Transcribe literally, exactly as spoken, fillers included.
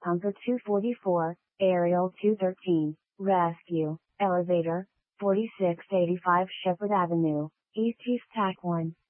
Pumper two forty-four, Aerial two thirteen, Rescue, Elevator, forty-six eighty-five Shepherd Avenue, East East Tack one.